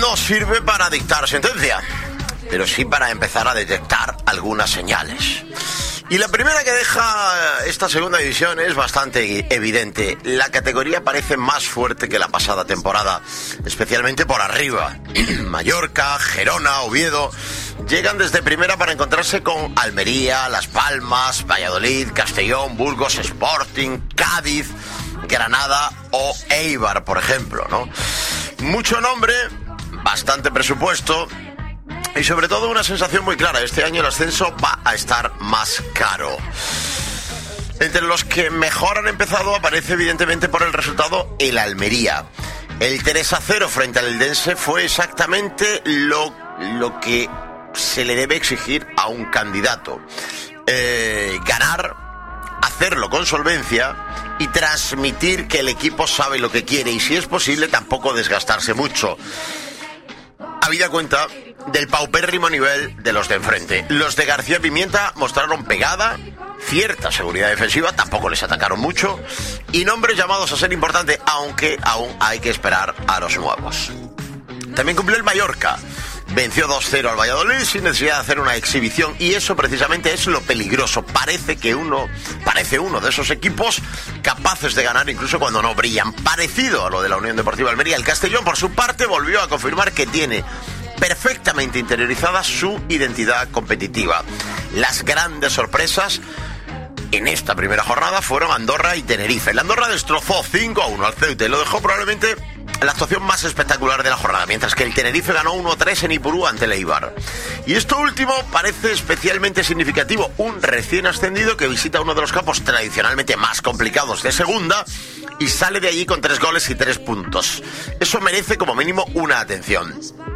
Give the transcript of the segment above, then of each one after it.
no sirve para dictar sentencia, pero sí para empezar a detectar algunas señales. Y la primera que deja esta segunda división es bastante evidente. La categoría parece más fuerte que la pasada temporada, especialmente por arriba. Mallorca, Gerona, Oviedo llegan desde primera para encontrarse con Almería, Las Palmas, Valladolid, Castellón, Burgos, Sporting, Cádiz, Granada o Eibar, por ejemplo, ¿no? Mucho nombre, bastante presupuesto y sobre todo una sensación muy clara. Este año el ascenso va a estar más caro. Entre los que mejor han empezado aparece evidentemente por el resultado el Almería. El 3-0 frente al Eldense fue exactamente lo que se le debe exigir a un candidato. Ganar, hacerlo con solvencia y transmitir que el equipo sabe lo que quiere y, si es posible, tampoco desgastarse mucho. Habida cuenta del paupérrimo nivel de los de enfrente. Los de García Pimienta mostraron pegada, cierta seguridad defensiva, tampoco les atacaron mucho, y nombres llamados a ser importantes, aunque aún hay que esperar a los nuevos. También cumplió el Mallorca. Venció 2-0 al Valladolid sin necesidad de hacer una exhibición, y eso precisamente es lo peligroso. Parece uno de esos equipos capaces de ganar incluso cuando no brillan. Parecido a lo de la Unión Deportiva Almería. El Castellón, por su parte, volvió a confirmar que tiene perfectamente interiorizada su identidad competitiva. Las grandes sorpresas en esta primera jornada fueron Andorra y Tenerife. El Andorra destrozó 5-1 al Ceuta y lo dejó probablemente la actuación más espectacular de la jornada, mientras que el Tenerife ganó 1-3 en Ipurú ante el Eibar. Y esto último parece especialmente significativo: un recién ascendido que visita uno de los campos tradicionalmente más complicados de segunda y sale de allí con 3 goles y 3 puntos. Eso merece como mínimo una atención.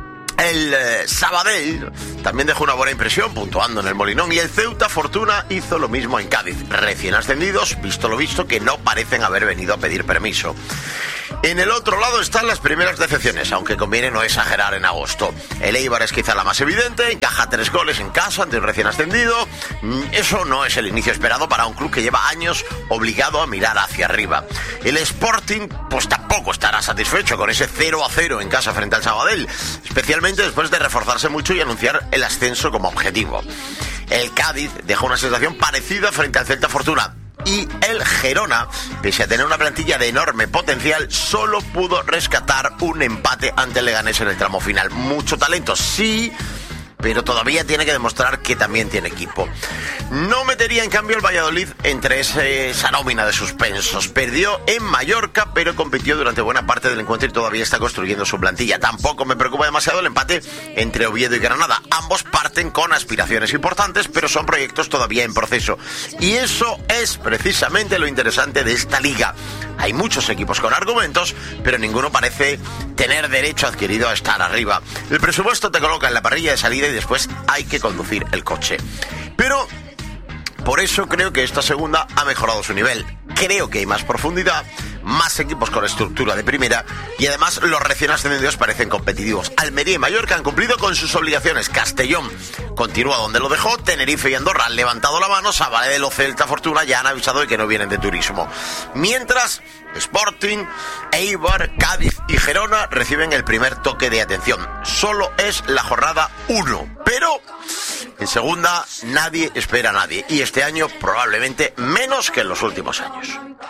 El Sabadell también dejó una buena impresión puntuando en el Molinón, y el Ceuta Fortuna hizo lo mismo en Cádiz. Recién ascendidos, visto lo visto, que no parecen haber venido a pedir permiso. En el otro lado están las primeras decepciones, aunque conviene no exagerar en agosto. El Eibar es quizá la más evidente, encaja 3 goles en casa ante un recién ascendido. Eso no es el inicio esperado para un club que lleva años obligado a mirar hacia arriba. El Sporting pues tampoco estará satisfecho con ese 0-0 en casa frente al Sabadell, especialmente después de reforzarse mucho y anunciar el ascenso como objetivo. El Cádiz dejó una sensación parecida frente al Celta Fortuna. Y el Gerona, pese a tener una plantilla de enorme potencial, solo pudo rescatar un empate ante el Leganés en el tramo final. Mucho talento, sí, pero todavía tiene que demostrar que también tiene equipo. No metería en cambio el Valladolid entre esa nómina de suspensos. Perdió en Mallorca, pero compitió durante buena parte del encuentro y todavía está construyendo su plantilla. Tampoco me preocupa demasiado el empate entre Oviedo y Granada. Ambos parten con aspiraciones importantes, pero son proyectos todavía en proceso. Y eso es precisamente lo interesante de esta liga. Hay muchos equipos con argumentos, pero ninguno parece tener derecho adquirido a estar arriba. El presupuesto te coloca en la parrilla de salida y después hay que conducir el coche. Pero por eso creo que esta segunda ha mejorado su nivel. Creo que hay más profundidad, más equipos con estructura de primera y además los recién ascendidos parecen competitivos. Almería y Mallorca han cumplido con sus obligaciones. Castellón continúa donde lo dejó. Tenerife y Andorra han levantado la mano. Sabadell o Celta Fortuna ya han avisado de que no vienen de turismo. Mientras Sporting, Eibar, Cádiz y Gerona reciben el primer toque de atención. Solo es la jornada 1, pero en segunda nadie espera a nadie, y este año probablemente menos que en los últimos años.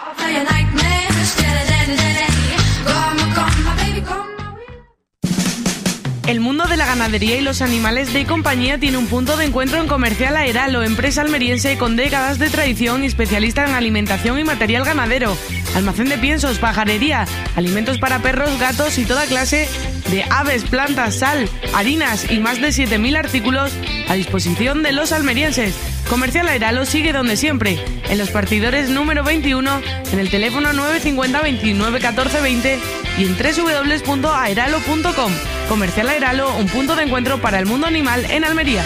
El mundo de la ganadería y los animales de compañía tiene un punto de encuentro en Comercial Aeralo, empresa almeriense con décadas de tradición y especialista en alimentación y material ganadero. Almacén de piensos, pajarería, alimentos para perros, gatos y toda clase de aves, plantas, sal, harinas y más de 7.000 artículos a disposición de los almerienses. Comercial Aeralo sigue donde siempre, en Los Partidores número 21, en el teléfono 950 29 14 20 y en www.aeralo.com. Comercial Aeralo, un punto de encuentro para el mundo animal en Almería.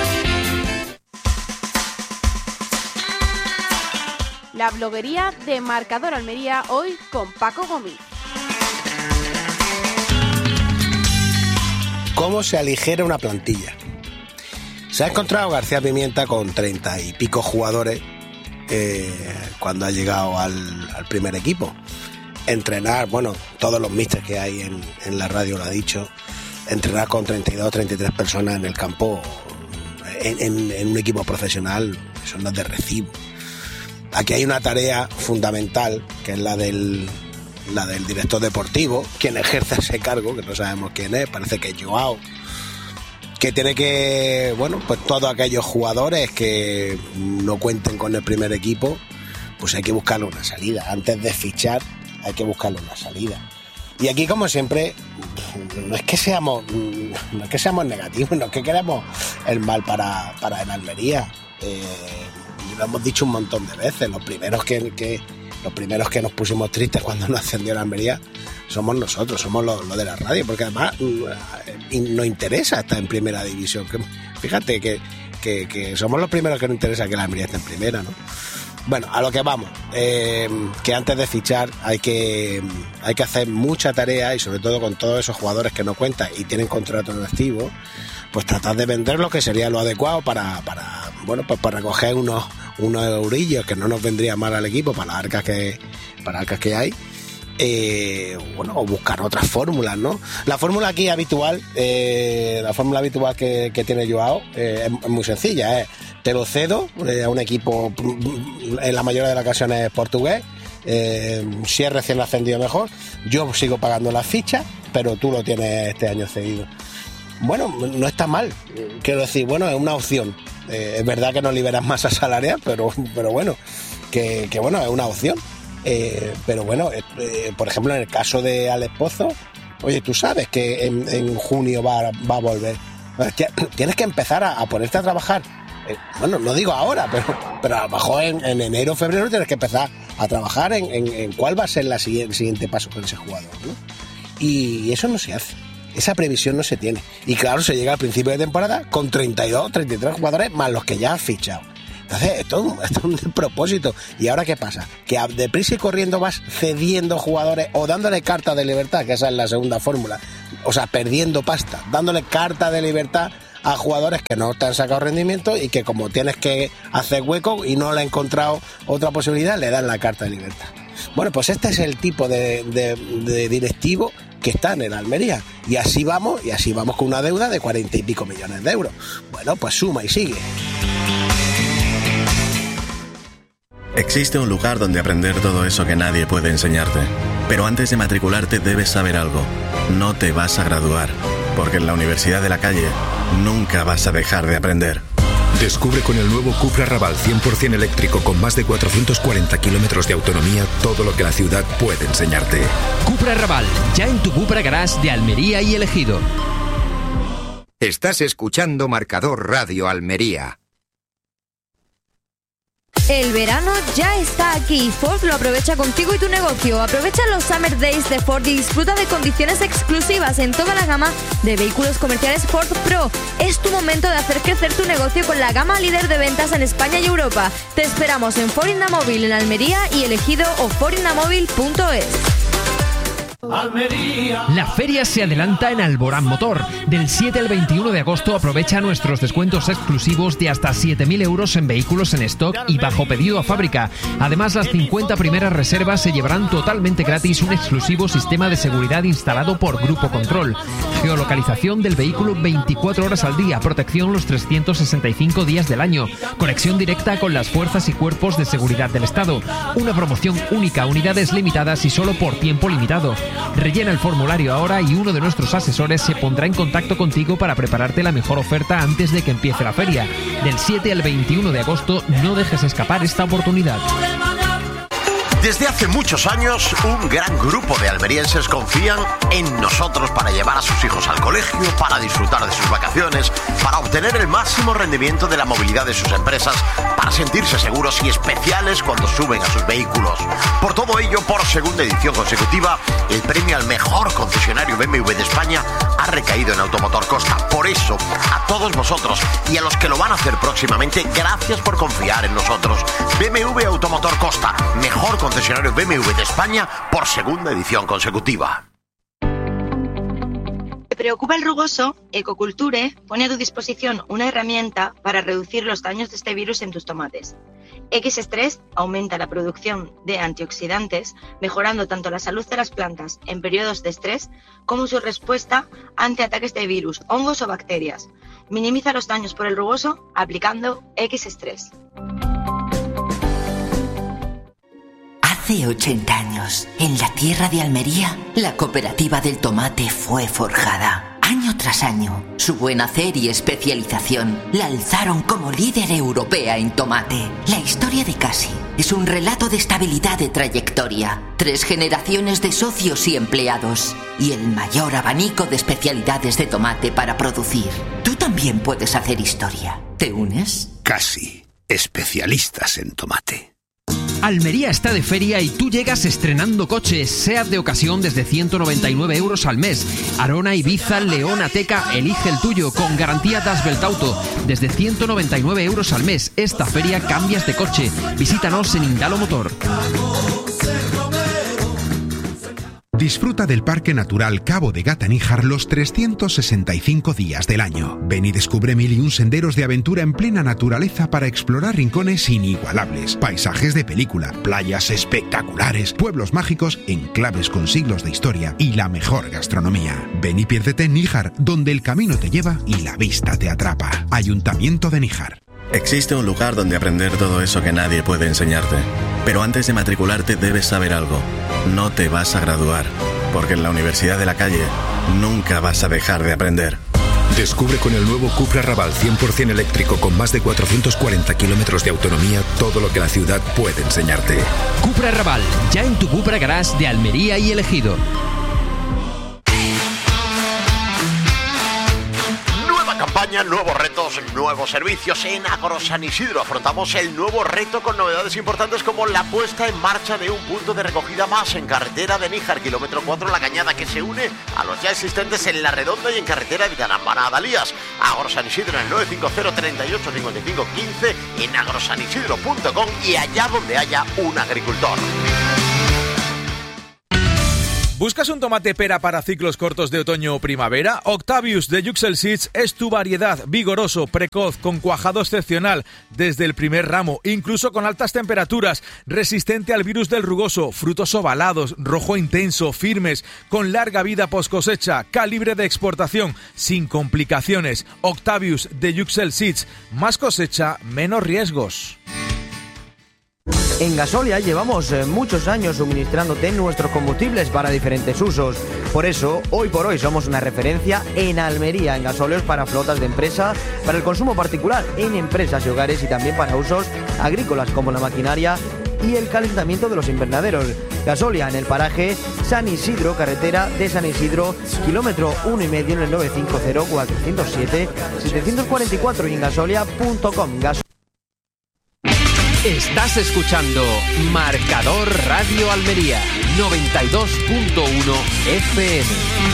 La bloguería de Marcador Almería, hoy con Paco Gómez. ¿Cómo se aligera una plantilla? Se ha encontrado García Pimienta con 30 y pico jugadores cuando ha llegado al primer equipo. Entrenar, bueno, todos los místers que hay en la radio lo ha dicho, entrenar con 32 o 33 personas en el campo, en un equipo profesional, eso no es de recibo. Aquí hay una tarea fundamental, que es la del director deportivo, quien ejerce ese cargo, que no sabemos quién es, parece que es Joao, que tiene que, bueno, pues todos aquellos jugadores que no cuenten con el primer equipo, pues hay que buscarle una salida. Antes de fichar hay que buscarle una salida. Y aquí, como siempre, no es que seamos negativos, no es que queremos el mal para el Almería. Y lo hemos dicho un montón de veces. Los primeros que nos pusimos tristes cuando nos ascendió el Almería somos nosotros, somos los de la radio, porque además nos interesa estar en primera división. Fíjate que somos los primeros que nos interesa que la Almería esté en primera, ¿no? Bueno, a lo que vamos, que antes de fichar hay que hacer mucha tarea, y sobre todo con todos esos jugadores que no cuentan y tienen contrato en activo, pues tratar de vender lo que sería lo adecuado para recoger unos eurillos que no nos vendría mal al equipo para las arcas que hay. O buscar otras fórmulas, ¿no? La fórmula aquí habitual, que tiene Joao es muy sencilla, te lo cedo a un equipo, en la mayoría de las ocasiones portugués, si es recién ascendido mejor, yo sigo pagando las fichas, pero tú lo tienes este año cedido. Bueno, no está mal, quiero decir, bueno, es una opción. Es verdad que no liberas masa salarial, pero bueno, que bueno, es una opción. Pero bueno, por ejemplo, en el caso de Alex Pozo, oye, tú sabes que en junio va a volver. Tienes que empezar a ponerte a trabajar. Bueno, no digo ahora, pero a lo mejor en enero o febrero tienes que empezar a trabajar en cuál va a ser el siguiente paso con ese jugador, ¿no? Y eso no se hace. Esa previsión no se tiene. Y claro, se llega al principio de temporada con 32, 33 jugadores más los que ya has fichado. Entonces, esto es un despropósito. ¿Y ahora qué pasa? Que deprisa y corriendo vas cediendo jugadores o dándole carta de libertad, que esa es la segunda fórmula. O sea, perdiendo pasta, dándole carta de libertad a jugadores que no te han sacado rendimiento y que, como tienes que hacer hueco y no le ha encontrado otra posibilidad, le dan la carta de libertad. Bueno, pues este es el tipo de directivo que está en el Almería. Y así vamos con una deuda de 40 y pico millones de euros. Bueno, pues suma y sigue. Existe un lugar donde aprender todo eso que nadie puede enseñarte. Pero antes de matricularte debes saber algo. No te vas a graduar, porque en la Universidad de la Calle nunca vas a dejar de aprender. Descubre con el nuevo Cupra Raval 100% eléctrico con más de 440 kilómetros de autonomía todo lo que la ciudad puede enseñarte. Cupra Raval, ya en tu Cupra Garage de Almería y El Ejido. Estás escuchando Marcador Radio Almería. El verano ya está aquí. Ford lo aprovecha contigo y tu negocio. Aprovecha los Summer Days de Ford y disfruta de condiciones exclusivas en toda la gama de vehículos comerciales Ford Pro. Es tu momento de hacer crecer tu negocio con la gama líder de ventas en España y Europa. Te esperamos en Ford Innamóvil en Almería y El Ejido o fordinamóvil.es. Almería. La feria se adelanta en Alborán Motor. Del 7 al 21 de agosto aprovecha nuestros descuentos exclusivos de hasta 7.000 euros en vehículos en stock y bajo pedido a fábrica. Además, las 50 primeras reservas se llevarán totalmente gratis un exclusivo sistema de seguridad instalado por Grupo Control. Geolocalización del vehículo 24 horas al día, protección los 365 días del año, conexión directa con las fuerzas y cuerpos de seguridad del Estado. Una promoción única, unidades limitadas y solo por tiempo limitado. Rellena el formulario ahora y uno de nuestros asesores se pondrá en contacto contigo para prepararte la mejor oferta antes de que empiece la feria. Del 7 al 21 de agosto no dejes escapar esta oportunidad. Desde hace muchos años, un gran grupo de almerienses confían en nosotros para llevar a sus hijos al colegio, para disfrutar de sus vacaciones, para obtener el máximo rendimiento de la movilidad de sus empresas, para sentirse seguros y especiales cuando suben a sus vehículos. Por todo ello, por segunda edición consecutiva, el premio al mejor concesionario BMW de España ha recaído en Automotor Costa. Por eso, a todos vosotros y a los que lo van a hacer próximamente, gracias por confiar en nosotros. BMW Automotor Costa, mejor concesionario BMW de España por segunda edición consecutiva. ¿Te preocupa el rugoso? Ecoculture pone a tu disposición una herramienta para reducir los daños de este virus en tus tomates. X-Stress aumenta la producción de antioxidantes, mejorando tanto la salud de las plantas en periodos de estrés como su respuesta ante ataques de virus, hongos o bacterias. Minimiza los daños por el rugoso aplicando X-Stress. Hace 80 años, en la tierra de Almería, la cooperativa del tomate fue forjada. Año tras año, su buen hacer y especialización la alzaron como líder europea en tomate. La historia de Casi es un relato de estabilidad de trayectoria, 3 generaciones de socios y empleados y el mayor abanico de especialidades de tomate para producir. Tú también puedes hacer historia. ¿Te unes? Casi, especialistas en tomate. Almería está de feria y tú llegas estrenando coches. SEAT de ocasión desde 199 euros al mes. Arona, Ibiza, León, Ateca, elige el tuyo con garantía Das Welt Auto. Desde 199 euros al mes. Esta feria cambias de coche. Visítanos en Indalo Motor. Disfruta del Parque Natural Cabo de Gata-Níjar los 365 días del año. Ven y descubre 1001 senderos de aventura en plena naturaleza para explorar rincones inigualables, paisajes de película, playas espectaculares, pueblos mágicos, enclaves con siglos de historia y la mejor gastronomía. Ven y piérdete en Níjar, donde el camino te lleva y la vista te atrapa. Ayuntamiento de Níjar. Existe un lugar donde aprender todo eso que nadie puede enseñarte. Pero antes de matricularte debes saber algo. No te vas a graduar, porque en la Universidad de la Calle nunca vas a dejar de aprender. Descubre con el nuevo Cupra Raval 100% eléctrico con más de 440 kilómetros de autonomía todo lo que la ciudad puede enseñarte. Cupra Raval, ya en tu Cupra Garage de Almería y El Ejido. Campaña, nuevos retos, nuevos servicios. En Agro San Isidro afrontamos el nuevo reto con novedades importantes como la puesta en marcha de un punto de recogida más en carretera de Níjar, kilómetro 4 La Cañada, que se une a los ya existentes en La Redonda y en carretera de Tarambana a Dalías. Agro San Isidro en el 950 38 55 15, en agrosanisidro.com y allá donde haya un agricultor. ¿Buscas un tomate pera para ciclos cortos de otoño o primavera? Octavius de Yuxel Seeds es tu variedad, vigoroso, precoz, con cuajado excepcional desde el primer ramo, incluso con altas temperaturas, resistente al virus del rugoso, frutos ovalados, rojo intenso, firmes, con larga vida post cosecha, calibre de exportación, sin complicaciones. Octavius de Yuxel Seeds, más cosecha, menos riesgos. En Gasolia llevamos muchos años suministrándote nuestros combustibles para diferentes usos. Por eso, hoy por hoy somos una referencia en Almería en gasóleos para flotas de empresa, para el consumo particular en empresas y hogares y también para usos agrícolas como la maquinaria y el calentamiento de los invernaderos. Gasolia en el paraje San Isidro, carretera de San Isidro, kilómetro 1,5 en el 950 407 744 y en gasolia.com. Estás escuchando Marcador Radio Almería 92.1 FM.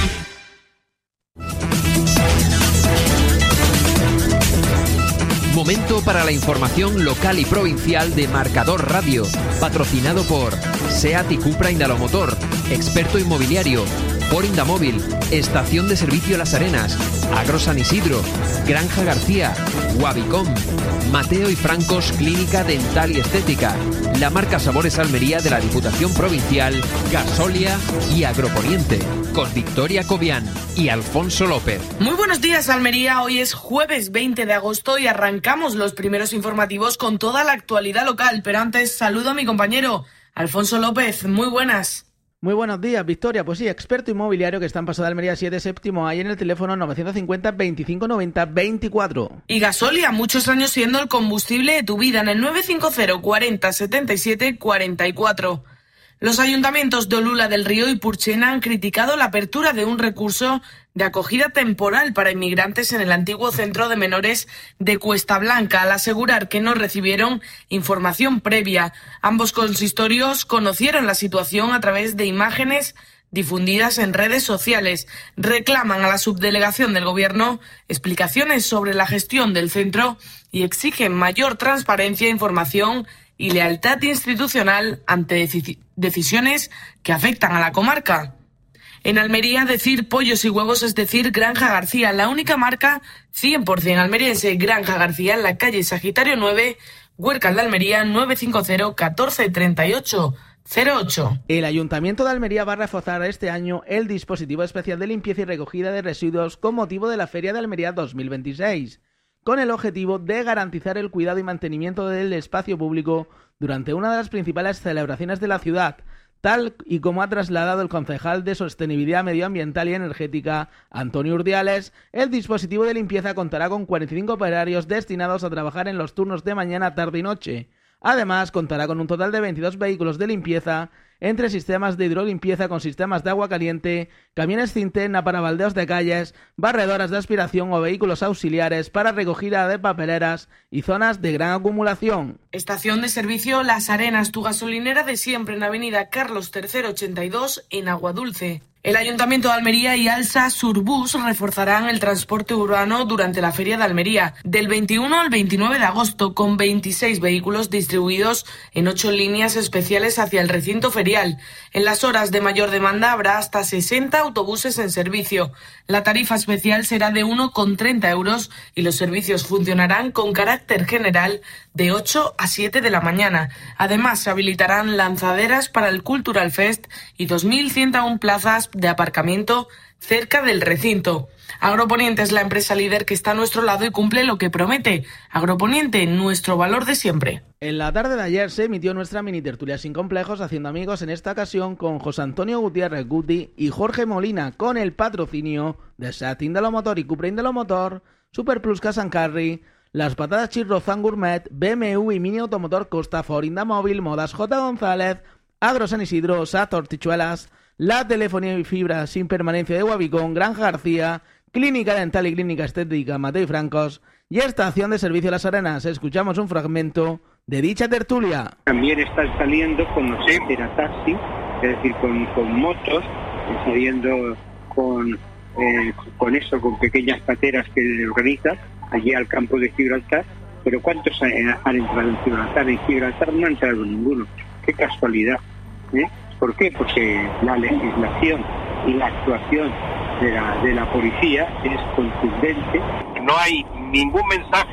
Momento para la información local y provincial de Marcador Radio, patrocinado por SEAT y Cupra Indalomotor, experto inmobiliario, por Indamóvil, Estación de Servicio Las Arenas, Agro San Isidro, Granja García, Wabicom, Mateo y Francos Clínica Dental y Estética, la marca Sabores Almería de la Diputación Provincial, Gasolia y Agroponiente, con Victoria Cobian y Alfonso López. Muy buenos días, Almería. Hoy es jueves 20 de agosto y arrancamos los primeros informativos con toda la actualidad local. Pero antes saludo a mi compañero Alfonso López. Muy buenas. Muy buenos días, Victoria. Pues sí, experto inmobiliario que está en Paso de Almería 7 séptimo, ahí en el teléfono 950 25 90 24. Y Gasolia, muchos años siendo el combustible de tu vida, en el 950 40 77 44. Los ayuntamientos de Olula del Río y Purchena han criticado la apertura de un recurso de acogida temporal para inmigrantes en el antiguo centro de menores de Cuesta Blanca, al asegurar que no recibieron información previa. Ambos consistorios conocieron la situación a través de imágenes difundidas en redes sociales. Reclaman a la subdelegación del Gobierno explicaciones sobre la gestión del centro y exigen mayor transparencia, información y lealtad institucional ante decisiones que afectan a la comarca. En Almería, decir pollos y huevos es decir Granja García, la única marca 100% almeriense. Granja García, en la calle Sagitario 9, Huércal de Almería 950 14 38 08. El Ayuntamiento de Almería va a reforzar este año el dispositivo especial de limpieza y recogida de residuos con motivo de la Feria de Almería 2026, con el objetivo de garantizar el cuidado y mantenimiento del espacio público durante una de las principales celebraciones de la ciudad, tal y como ha trasladado el concejal de Sostenibilidad Medioambiental y Energética, Antonio Urdiales. El dispositivo de limpieza contará con 45 operarios destinados a trabajar en los turnos de mañana, tarde y noche. Además, contará con un total de 22 vehículos de limpieza, entre sistemas de hidrolimpieza con sistemas de agua caliente, camiones cinterna para baldeos de calles, barredoras de aspiración o vehículos auxiliares para recogida de papeleras y zonas de gran acumulación. Estación de servicio Las Arenas, tu gasolinera de siempre en Avenida Carlos III 82 en Aguadulce. El Ayuntamiento de Almería y Alsa Surbus reforzarán el transporte urbano durante la Feria de Almería, del 21 al 29 de agosto, con 26 vehículos distribuidos en 8 líneas especiales hacia el recinto ferial. En las horas de mayor demanda habrá hasta 60 autobuses en servicio. La tarifa especial será de 1,30 euros y los servicios funcionarán con carácter general de 8 a 7 de la mañana. Además, se habilitarán lanzaderas para el Cultural Fest y 2.101 plazas de aparcamiento cerca del recinto. Agroponiente es la empresa líder que está a nuestro lado y cumple lo que promete. Agroponiente, nuestro valor de siempre. En la tarde de ayer se emitió nuestra mini tertulia sin complejos, haciendo amigos en esta ocasión con José Antonio Gutiérrez Guti y Jorge Molina, con el patrocinio de Seat Indelomotor y Cupra Indelomotor, Super Plus Cash & Carry, Las Patatas Chirrozán Gourmet, BMW y Mini Automotor Costa, Ford Indamóvil, Modas J. González, Agro San Isidro, Sat Hortichuelas, la telefonía y fibra sin permanencia de Guavicón, Granja García, Clínica Dental y Clínica Estética Mateo y Francos y Estación de Servicio Las Arenas. Escuchamos un fragmento de dicha tertulia. También están saliendo con los taxi, es decir, con motos, saliendo con pequeñas pateras que organizan allí al campo de Gibraltar. Pero ¿cuántos han entrado en Gibraltar? En Gibraltar no ha entrado ninguno. Qué casualidad, ¿eh? ¿Por qué? Porque la legislación y la actuación de la policía es contundente. No hay ningún mensaje